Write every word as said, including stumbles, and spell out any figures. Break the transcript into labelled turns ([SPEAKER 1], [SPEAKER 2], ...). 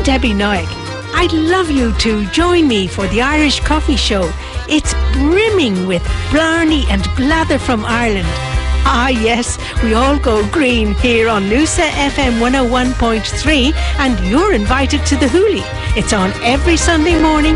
[SPEAKER 1] I'm Debbie Noyek. I'd love you to join me for the Irish Coffee Show. It's brimming with blarney and blather from Ireland. Ah yes, we all go green here on Noosa F M one oh one point three, and you're invited to the Hoolie. It's on every Sunday morning